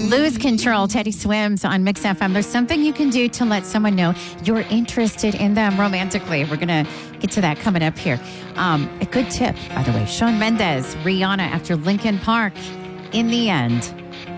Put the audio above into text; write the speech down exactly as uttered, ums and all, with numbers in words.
Lose Control, Teddy Swims on Mix F M. There's something you can do to let someone know you're interested in them romantically. We're going to get to that coming up here. Um, a good tip, by the way. Shawn Mendes, Rihanna after Linkin Park. In the end,